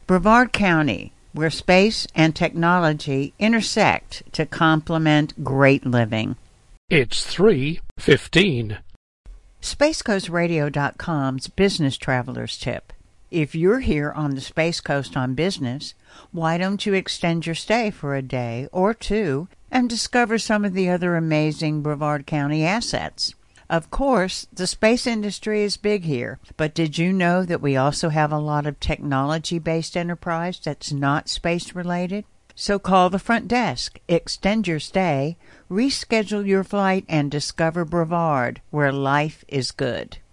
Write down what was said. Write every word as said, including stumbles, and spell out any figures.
Brevard County, where space and technology intersect to complement great living. It's three fifteen. Space Coast Radio dot com's Business Traveler's Tip. If you're here on the Space Coast on business, why don't you extend your stay for a day or two and discover some of the other amazing Brevard County assets? Of course, the space industry is big here, but did you know that we also have a lot of technology-based enterprise that's not space-related? So call the front desk, extend your stay, reschedule your flight, and discover Brevard, where life is good.